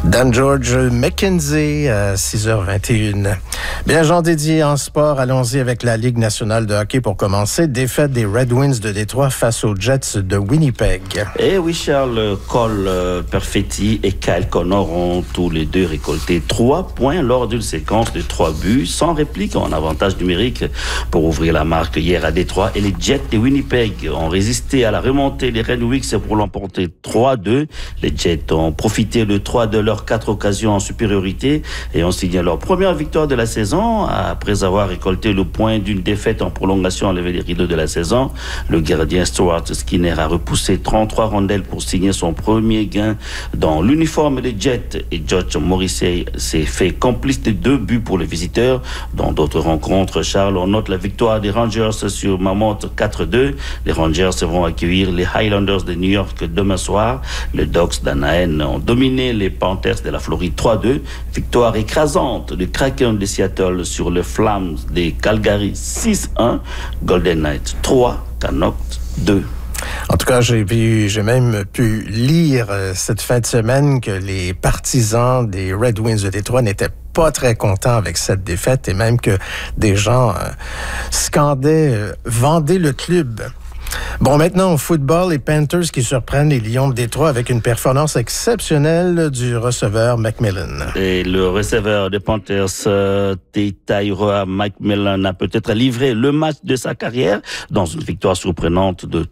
Dan George McKenzie à 6h21. Bien, Jean Dédié en sport, allons-y avec la Ligue nationale de hockey pour commencer. Défaite des Red Wings de Détroit face aux Jets de Winnipeg. Et oui, Charles Cole Perfetti et Kyle Connor ont tous les deux récolté 3 points lors d'une séquence de 3 buts sans réplique en avantage numérique pour ouvrir la marque hier à Détroit. Et les Jets de Winnipeg ont résisté à la remontée des Red Wings pour l'emporter 3-2. Les Jets ont profité de 3 de leurs 4 occasions en supériorité et ont signé leur première victoire de la saison après avoir récolté le point d'une défaite en prolongation à lever les rideaux de la saison. Le gardien Stuart Skinner a repoussé 33 rondelles pour signer son premier gain dans l'uniforme des Jets et George Morrissey s'est fait complice de 2 buts pour les visiteurs. Dans d'autres rencontres, Charles, on note la victoire des Rangers sur Mammoth 4-2. Les Rangers vont accueillir les Highlanders de New York demain soir. Les Ducks d'Anaheim ont dominé les Panthers de la Floride 3-2. Victoire écrasante du Kraken de Seattle sur les Flames de Calgary 6-1. Golden Knights 3, Canucks 2. En tout cas, j'ai même pu lire cette fin de semaine que les partisans des Red Wings de Détroit n'étaient pas très contents avec cette défaite et même que des gens scandaient « Vendez le club ». Bon, maintenant au football, les Panthers qui surprennent les Lions de Détroit avec une performance exceptionnelle du receveur McMillan. Et le receveur des Panthers, Tyra McMillan, a peut-être livré le match de sa carrière dans une victoire surprenante de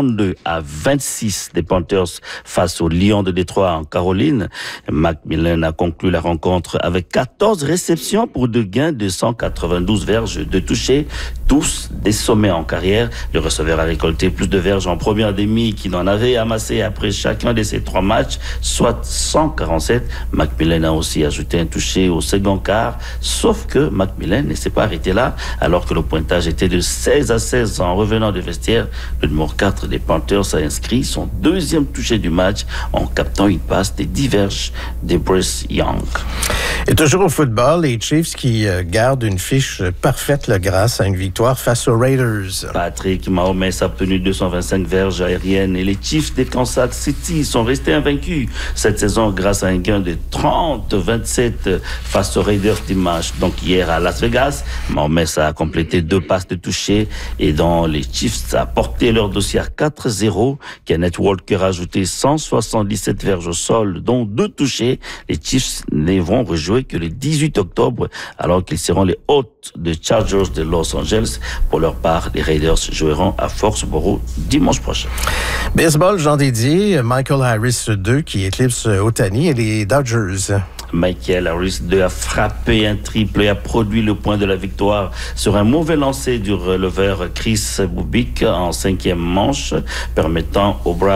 32-26 des Panthers face aux Lions de Détroit en Caroline. McMillan a conclu la rencontre avec 14 réceptions pour 2 gains de 192 verges de toucher, tous des sommets en carrière. Le receveur a récolté plus de verges en première demi qu'il n'en avait amassé après chacun de ses 3 matchs, soit 147. McMillan a aussi ajouté un touché au second quart, sauf que McMillan ne s'est pas arrêté là, alors que le pointage était de 16-16 en revenant des vestiaires. Le numéro 4 des Panthers a inscrit son 2e touché du match en captant une passe des 10 verges de Bryce Young. Et toujours au football, les Chiefs qui gardent une fiche parfaite là, grâce à une victoire face aux Raiders. Patrick Mahomes a obtenu 225 verges aériennes et les Chiefs de Kansas City sont restés invaincus cette saison grâce à un gain de 30-27 face aux Raiders dimanche. Donc hier à Las Vegas, Mahomes a complété 2 passes de toucher et dans les Chiefs a porté leur dossier à 4-0. Kenneth Walker a ajouté 177 verges au sol, dont 2 touchés. Les Chiefs ne vont rejouer que le 18 octobre alors qu'ils seront les hôtes des Chargers de Los Angeles. Pour leur part, les Raiders joueront à Foxborough dimanche prochain. Baseball, Jean Dédié, Michael Harris 2 qui éclipse Ohtani et les Dodgers. Michael Harris 2 a frappé un triple et a produit le point de la victoire sur un mauvais lancer du releveur Chris Bubik en 5e manche, permettant aux Braves